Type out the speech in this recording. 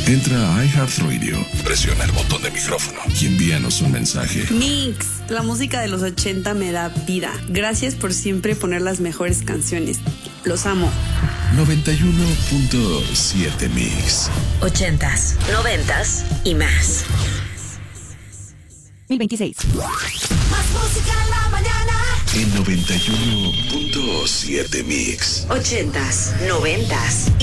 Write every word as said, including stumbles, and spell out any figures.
Entra a iHeartRadio, presiona el botón de micrófono y envíanos un mensaje. Mix, la música de los ochenta me da vida. Gracias por siempre poner las mejores canciones. Los amo. noventa y uno punto siete Mix. Ochentas, noventas y más. dos mil veintiséis. Más música en la mañana. En noventa y uno punto siete Mix. Ochentas, noventas